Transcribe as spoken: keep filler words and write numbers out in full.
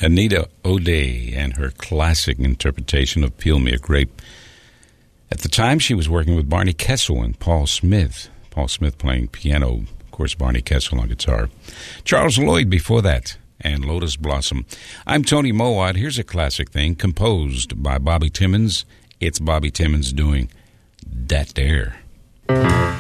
Anita O'Day and her classic interpretation of Peel Me a Grape. At the time, she was working with Barney Kessel and Paul Smith. Paul Smith playing piano, of course, Barney Kessel on guitar. Charles Lloyd before that, and Lotus Blossom. I'm Tony Mowat. Here's a classic thing composed by Bobby Timmons. It's Bobby Timmons doing That There.